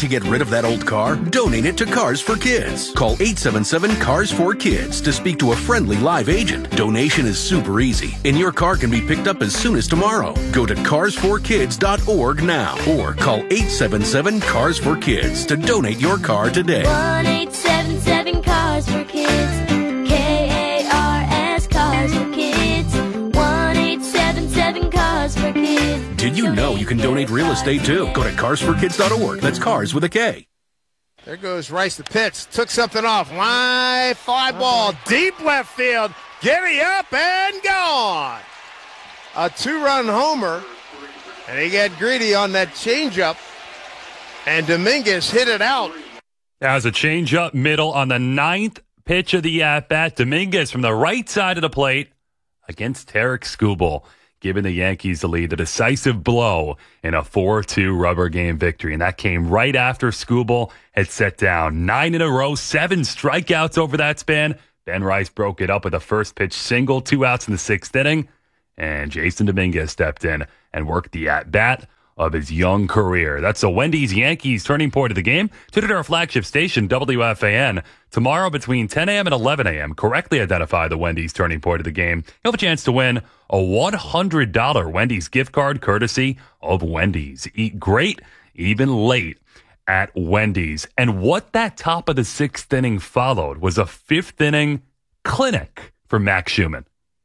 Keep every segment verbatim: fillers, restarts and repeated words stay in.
to get rid of that old car? Donate it to Cars for Kids. Call eight seven seven, C A R S four Kids to speak to a friendly live agent. Donation is super easy, and your car can be picked up as soon as tomorrow. Go to cars for kids dot org now or call eight seven seven, C A R S four Kids to donate your car today. one eight seven seven, Cars for Kids. K A R S, Cars for Kids. one eight seven seven, Cars for Kids. Did you know you can donate real estate too? Go to cars for kids dot org. That's cars with a K. There goes Rice, the pitch. Took something off. Line fly ball. Deep left field. Giddy up and gone. A two-run homer. And he got greedy on that changeup. And Dominguez hit it out. That was a changeup middle on the ninth pitch of the at-bat. Dominguez from the right side of the plate against Tarik Skubal, giving the Yankees the lead, the decisive blow in a four two rubber game victory. And that came right after Skubal had set down nine in a row, seven strikeouts over that span. Ben Rice broke it up with a first pitch single, two outs in the sixth inning. And Jason Dominguez stepped in and worked the at-bat of his young career. That's the Wendy's Yankees turning point of the game. Tune into our flagship station, W F A N, tomorrow between ten a.m. and eleven a.m. Correctly identify the Wendy's turning point of the game. You'll have a chance to win a one hundred dollars Wendy's gift card courtesy of Wendy's. Eat great, even late at Wendy's. And what that top of the sixth inning followed was a fifth inning clinic for Max Schumann.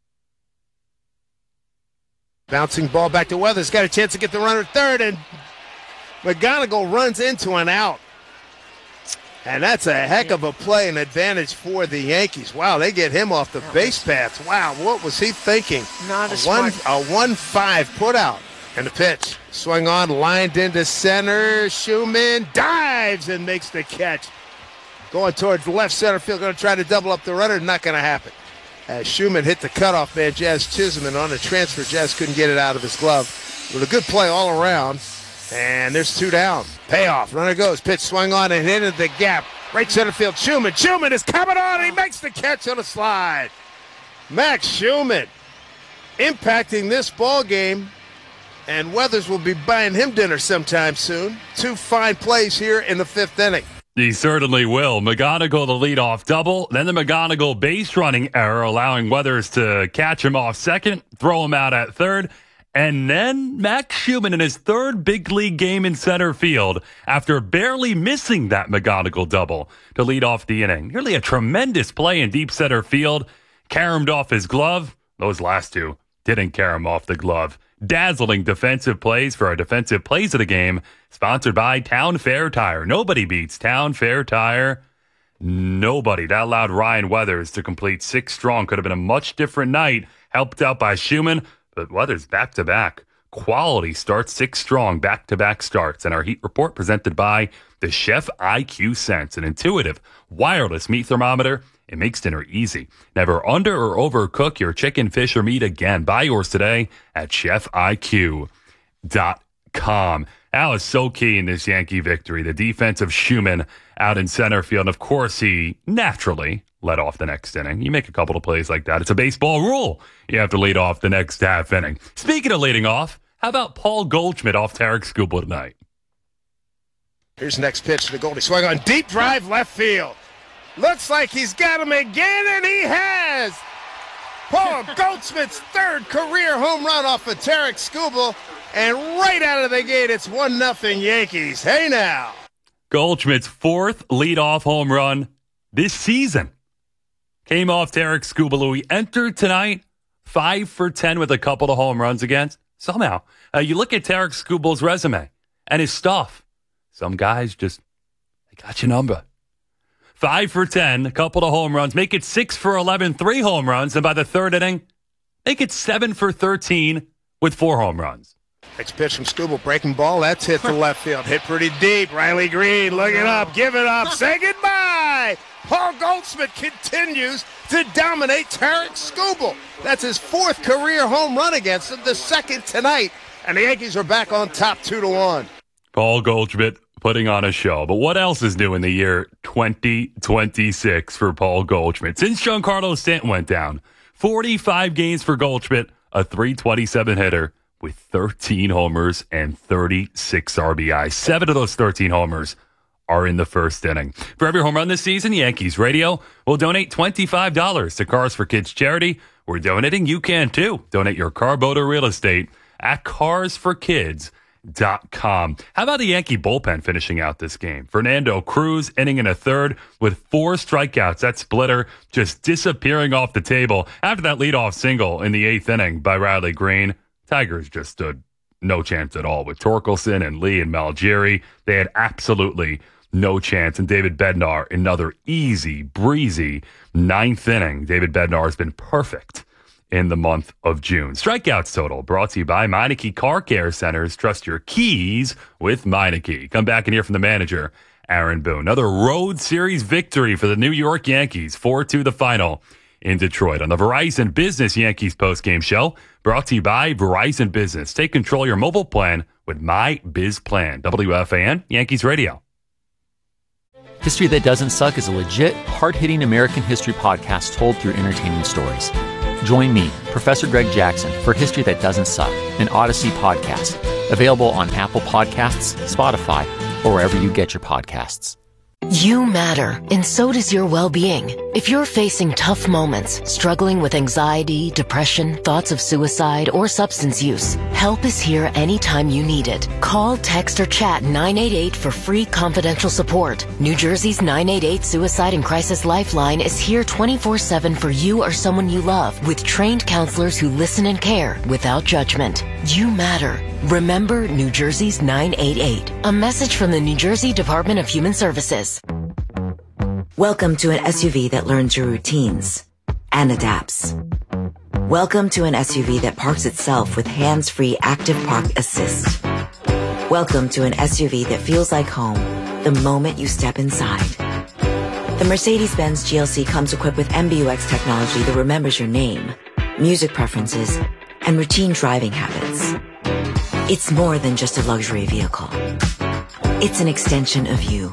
Bouncing ball back to Weathers. Got a chance to get the runner third, and McGonigal runs into an out. And that's a heck of a play and advantage for the Yankees. Wow, they get him off the base paths. Wow, what was he thinking? Not a one, smart. a one five put out. And the pitch. Swung on, lined into center. Schumann dives and makes the catch. Going towards left center field. Going to try to double up the runner. Not going to happen. As Schumann hit the cutoff man, Jazz Chisholm, and on a transfer, Jazz couldn't get it out of his glove. With a good play all around. And there's two down. Payoff. Runner goes. Pitch swung on and hit into the gap. Right center field. Schumann. Schumann is coming on. He makes the catch on a slide. Max Schumann impacting this ball game. And Weathers will be buying him dinner sometime soon. Two fine plays here in the fifth inning. He certainly will. McGonigal the leadoff double, then the McGonigal base running error, allowing Weathers to catch him off second, throw him out at third, and then Max Schumann in his third big league game in center field after barely missing that McGonigal double to lead off the inning. Nearly a tremendous play in deep center field, caromed off his glove. Those last two didn't carom off the glove. Dazzling defensive plays for our defensive plays of the game, sponsored by Town Fair Tire. Nobody beats Town Fair Tire. Nobody. That allowed Ryan Weathers to complete six strong. Could have been a much different night, helped out by Schumann, but Weathers back-to-back. Quality starts six strong, back-to-back starts. And our Heat Report presented by the Chef I Q Sense, an intuitive wireless meat thermometer. It makes dinner easy. Never under or overcook your chicken, fish, or meat again. Buy yours today at chef I Q dot com. That was so key in this Yankee victory. The defense of Schumann out in center field. And of course, he naturally led off the next inning. You make a couple of plays like that. It's a baseball rule. You have to lead off the next half inning. Speaking of leading off, how about Paul Goldschmidt off Tarik Skubal tonight? Here's the next pitch to the Goldie. Swung on deep drive left field. Looks like he's got him again, and he has. Paul Goldschmidt's third career home run off of Tarik Skubal, and right out of the gate, it's one nothing Yankees. Hey now. Goldschmidt's fourth leadoff home run this season came off Tarik Skubal, who he entered tonight five for ten with a couple of home runs against. Somehow, uh, you look at Tarik Skubal's resume and his stuff. Some guys just, they got your number. Five for ten, a couple of home runs. Make it six for eleven, three home runs. And by the third inning, make it seven for thirteen with four home runs. Next pitch from Skubal, breaking ball. That's hit to left field. Hit pretty deep. Riley Green, look it up, give it up, say goodbye. Paul Goldschmidt continues to dominate Tarik Skubal. That's his fourth career home run against him, the second tonight. And the Yankees are back on top two to one. Paul Goldschmidt putting on a show. But what else is new in the year twenty twenty-six for Paul Goldschmidt? Since Giancarlo Stanton went down, forty-five games for Goldschmidt, a three twenty-seven hitter with thirteen homers and thirty-six R B Is. Seven of those thirteen homers are in the first inning. For every home run this season, Yankees Radio will donate twenty-five dollars to Cars for Kids charity. We're donating. You can too. Donate your car, boat, or real estate at cars for kids dot com. How about the Yankee bullpen finishing out this game? Fernando Cruz inning in a third with four strikeouts. That splitter just disappearing off the table. After that leadoff single in the eighth inning by Riley Green, Tigers just stood no chance at all with Torkelson and Lee and Malgeri. They had absolutely no chance. And David Bednar, another easy, breezy ninth inning. David Bednar has been perfect in the month of June. Strikeouts total brought to you by Meineke Car Care Centers. Trust your keys with Meineke. Come back and hear from the manager, Aaron Boone. Another road series victory for the New York Yankees. four two the final in Detroit on the Verizon Business Yankees postgame show. Brought to you by Verizon Business. Take control of your mobile plan with My Biz Plan. W F A N, Yankees Radio. History That Doesn't Suck is a legit, hard-hitting American history podcast told through entertaining stories. Join me, Professor Greg Jackson, for History That Doesn't Suck, an Odyssey podcast. Available on Apple Podcasts, Spotify, or wherever you get your podcasts. You matter, and so does your well-being. If you're facing tough moments, struggling with anxiety, depression, thoughts of suicide, or substance use, help is here anytime you need it. Call, text, or chat nine eight eight for free confidential support. New Jersey's nine eight eight Suicide and Crisis Lifeline is here twenty-four seven for you or someone you love, with trained counselors who listen and care without judgment. You matter. Remember New Jersey's nine eight eight. A message from the New Jersey Department of Human Services. Welcome to an S U V that learns your routines and adapts. Welcome to an S U V that parks itself with hands-free Active Park Assist. Welcome to an S U V that feels like home the moment you step inside. The Mercedes-Benz G L C comes equipped with M B U X technology that remembers your name, music preferences, and routine driving habits. It's more than just a luxury vehicle. It's an extension of you.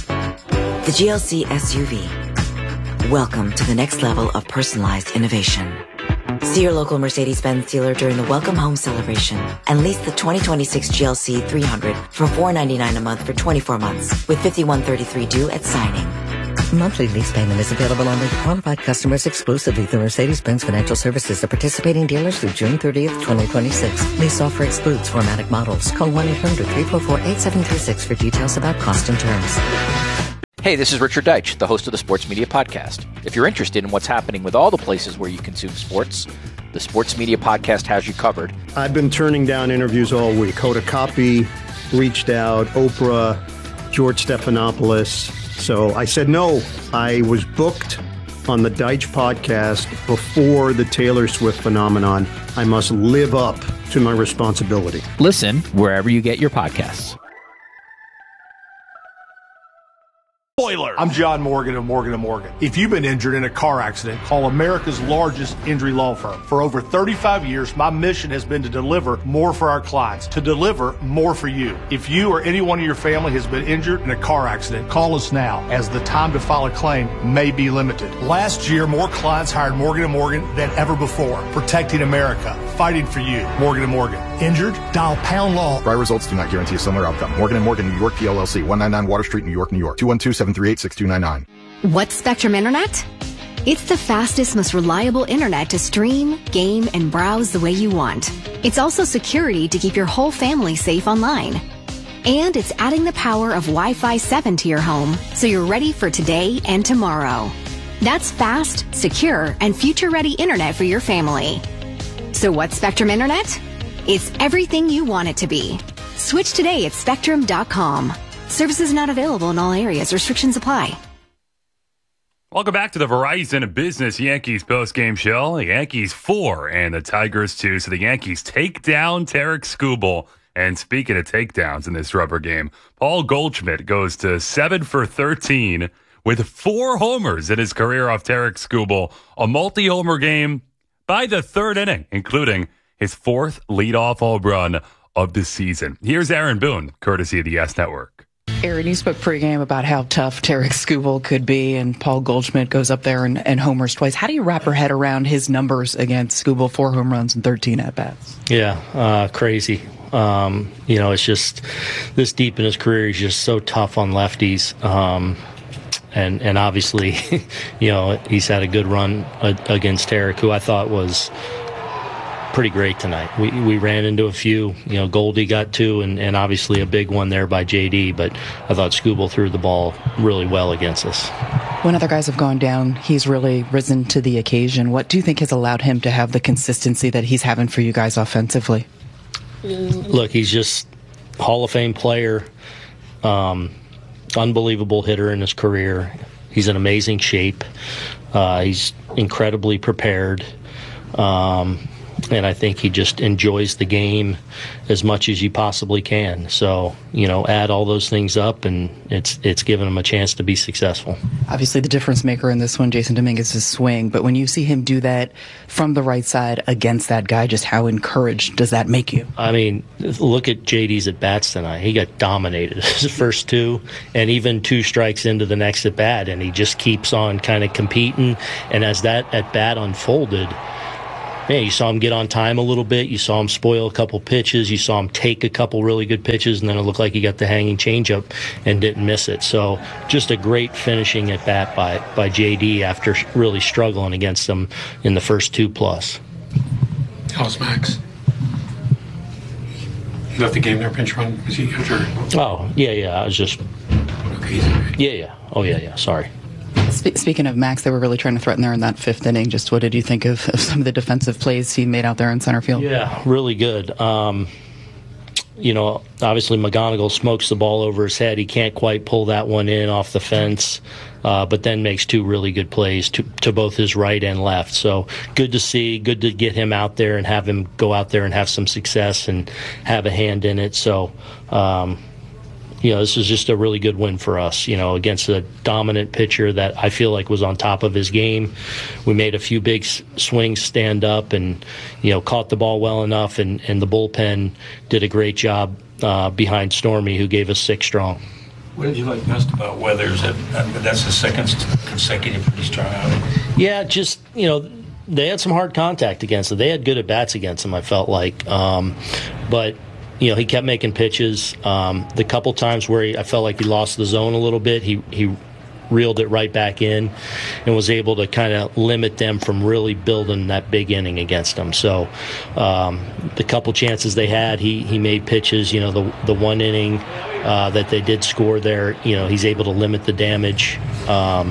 The G L C S U V. Welcome to the next level of personalized innovation. See your local Mercedes-Benz dealer during the Welcome Home celebration and lease the twenty twenty-six G L C three hundred for four hundred ninety-nine dollars a month for twenty-four months with fifty-one thirty-three due at signing. Monthly lease payment is available only to qualified customers exclusively through Mercedes-Benz Financial Services, the participating dealers through June thirtieth, twenty twenty-six. Lease offer excludes formatic models. Call one eight hundred three four four eight seven three six for details about cost and terms. Hey, this is Richard Deitch, the host of the Sports Media Podcast. If you're interested in what's happening with all the places where you consume sports, the Sports Media Podcast has you covered. I've been turning down interviews all week. Coda Copy reached out, Oprah, George Stephanopoulos. So I said no. I was booked on the Deitch podcast before the Taylor Swift phenomenon. I must live up to my responsibility. Listen wherever you get your podcasts. Spoiler. I'm John Morgan of Morgan and Morgan. If you've been injured in a car accident, call America's largest injury law firm. For over thirty-five years, my mission has been to deliver more for our clients, to deliver more for you. If you or anyone in your family has been injured in a car accident, call us now, as the time to file a claim may be limited. Last year, more clients hired Morgan and Morgan than ever before, protecting America, fighting for you. Morgan and Morgan. Injured? Dial pound law. Prior results do not guarantee a similar outcome. Morgan and Morgan, New York, P L L C, one ninety-nine Water Street, New York, New York, two one two, seven three eight, six two nine nine. What's Spectrum Internet? It's the fastest, most reliable internet to stream, game, and browse the way you want. It's also security to keep your whole family safe online. And it's adding the power of Wi-Fi seven to your home, so you're ready for today and tomorrow. That's fast, secure, and future-ready internet for your family. So what's Spectrum Internet? It's everything you want it to be. Switch today at spectrum dot com. Services not available in all areas. Restrictions apply. Welcome back to the Verizon Business Yankees postgame show. The Yankees four and the Tigers two. So the Yankees take down Tarik Skubal. And speaking of takedowns in this rubber game, Paul Goldschmidt goes to seven for thirteen with four homers in his career off Tarik Skubal. A multi-homer game by the third inning, including his fourth leadoff home run of the season. Here's Aaron Boone, courtesy of the Yes Network. Aaron, you spoke pregame about how tough Tarik Skubal could be, and Paul Goldschmidt goes up there and, and homers twice. How do you wrap your head around his numbers against Skubal? Four home runs and thirteen at-bats. Yeah, uh, crazy. Um, you know, it's just this deep in his career, he's just so tough on lefties. Um, and and obviously, you know, he's had a good run against Tarek, who I thought was pretty great tonight. We we ran into a few, you know, Goldie got two, and, and obviously a big one there by J D, but I thought Skubal threw the ball really well against us. When other guys have gone down, he's really risen to the occasion. What do you think has allowed him to have the consistency that he's having for you guys offensively? Look, he's just Hall of Fame player, um, unbelievable hitter in his career. He's in amazing shape. Uh, he's incredibly prepared. Um, and I think he just enjoys the game as much as you possibly can. So, you know, add all those things up, and it's it's given him a chance to be successful. Obviously, the difference maker in this one, Jason Dominguez's swing. But when you see him do that from the right side against that guy, just how encouraged does that make you? I mean, look at J D's at-bats tonight. He got dominated his first two, and even two strikes into the next at-bat, and he just keeps on kind of competing. And as that at-bat unfolded, yeah, you saw him get on time a little bit. You saw him spoil a couple pitches. You saw him take a couple really good pitches, and then it looked like he got the hanging changeup and didn't miss it. So just a great finishing at bat by, by J D after really struggling against them in the first two plus. How's Max? He left the game there, pinch run. Was he injured? Oh, yeah, yeah. I was just. Okay. Yeah, yeah. Oh, yeah, yeah. Sorry. Spe- speaking of Max, they were really trying to threaten there in that fifth inning. Just what did you think of, of some of the defensive plays he made out there in center field? Yeah, really good. Um, you know, obviously McGonigal smokes the ball over his head. He can't quite pull that one in off the fence, uh, but then makes two really good plays to, to both his right and left. So good to see, good to get him out there and have him go out there and have some success and have a hand in it. So, um, you know, this is just a really good win for us, you know, against a dominant pitcher that I feel like was on top of his game. We made a few big swings stand up and, you know, caught the ball well enough, and, and the bullpen did a great job uh, behind Stormy, who gave us six strong. What did you like best about Weathers? That's the second consecutive pretty strong outing. Yeah, just, you know, they had some hard contact against him. They had good at-bats against him, I felt like. Um, but... You know, he kept making pitches. Um, the couple times where he, I felt like he lost the zone a little bit, he he reeled it right back in and was able to kind of limit them from really building that big inning against them. So um, the couple chances they had, he he made pitches. You know, the the one inning uh, that they did score there, you know, he's able to limit the damage. Um,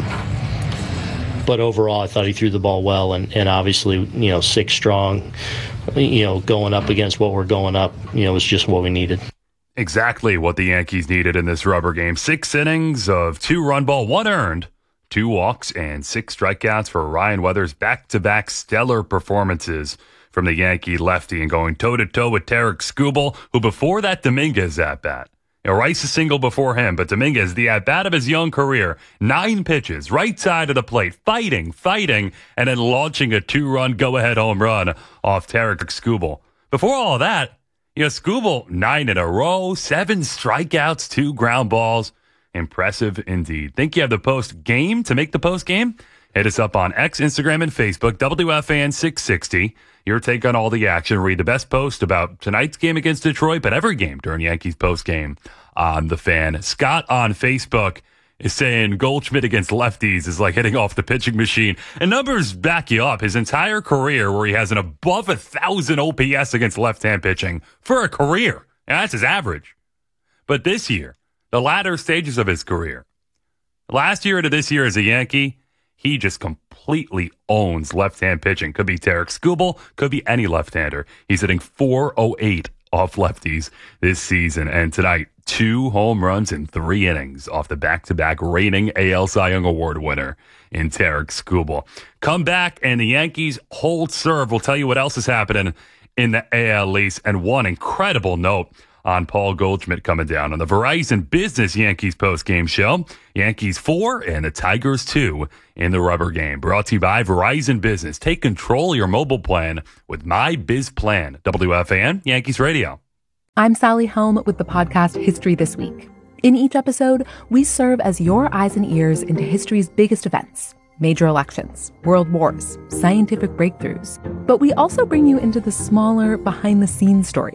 but overall, I thought he threw the ball well, and, and obviously, you know, six strong. You know, going up against what we're going up, you know, was just what we needed. Exactly what the Yankees needed in this rubber game. Six innings of two-run ball, one earned, two walks, and six strikeouts for Ryan Weathers. Back-to-back stellar performances from the Yankee lefty, and going toe-to-toe with Tarek Skubal, who before that Dominguez at-bat. You know, Rice a single before him, but Dominguez, the at-bat of his young career, nine pitches, right side of the plate, fighting, fighting, and then launching a two-run go-ahead home run off Tarek Skubal. Before all that, you know, Skubal, nine in a row, seven strikeouts, two ground balls. Impressive indeed. Think you have the post game to make the post game? Hit us up on X, Instagram, and Facebook, W F A N six sixty. Your take on all the action. Read the best post about tonight's game against Detroit, but every game during Yankees post game on The Fan. Scott on Facebook is saying Goldschmidt against lefties is like hitting off the pitching machine. And numbers back you up. His entire career where he has an above a thousand O P S against left-hand pitching for a career. And that's his average. But this year, the latter stages of his career, last year to this year as a Yankee, he just completely owns left-hand pitching. Could be Tarek Skubal, could be any left-hander. He's hitting four oh eight off lefties this season. And tonight, two home runs in three innings off the back-to-back reigning A L Cy Young Award winner in Tarek Skubal. Come back, and the Yankees hold serve. We'll tell you what else is happening in the A L East. And one incredible note on Paul Goldschmidt coming down on the Verizon Business Yankees postgame show. Yankees four and the Tigers two in the rubber game. Brought to you by Verizon Business. Take control of your mobile plan with My Biz Plan. W F A N Yankees Radio. I'm Sally Helm with the podcast History This Week. In each episode, we serve as your eyes and ears into history's biggest events. Major elections, world wars, scientific breakthroughs. But we also bring you into the smaller, behind-the-scenes stories.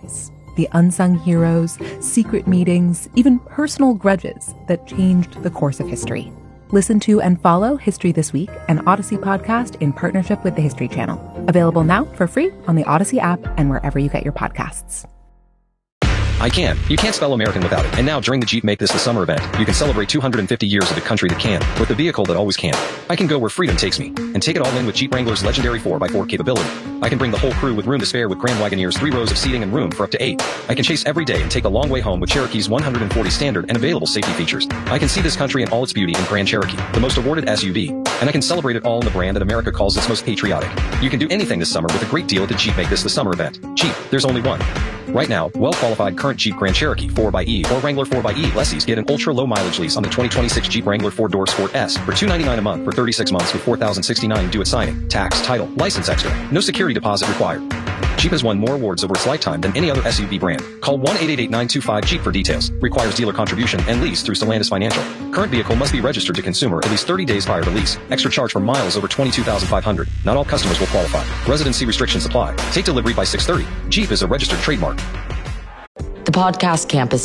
the unsung heroes, secret meetings, even personal grudges that changed the course of history. Listen to and follow History This Week, an Odyssey podcast in partnership with the History Channel. Available now for free on the Odyssey app and wherever you get your podcasts. I can. You can't spell American without it. And now during the Jeep Make This the Summer event, you can celebrate two hundred fifty years of the country that can, with the vehicle that always can. I can go where freedom takes me, and take it all in with Jeep Wrangler's legendary four by four capability. I can bring the whole crew with room to spare with Grand Wagoneer's three rows of seating and room for up to eight. I can chase every day and take a long way home with Cherokee's one hundred forty standard and available safety features. I can see this country in all its beauty in Grand Cherokee, the most awarded S U V. And I can celebrate it all in the brand that America calls its most patriotic. You can do anything this summer with a great deal at the Jeep Make This the Summer event. Jeep, there's only one. Right now, well-qualified current Jeep Grand Cherokee four by E or Wrangler four by E lessees get an ultra-low mileage lease on the twenty twenty-six Jeep Wrangler four-door Sport S for two hundred ninety-nine dollars a month for thirty-six months with four thousand sixty-nine dollars due at signing. Tax, title, license extra. No security deposit required. Jeep has won more awards over its lifetime than any other S U V brand. Call one eight eight eight, nine two five, Jeep for details. Requires dealer contribution and lease through Stellantis Financial. Current vehicle must be registered to consumer at least thirty days prior to lease. Extra charge for miles over twenty-two thousand five hundred. Not all customers will qualify. Residency restrictions apply. Take delivery by six thirty. Jeep is a registered trademark. The podcast campus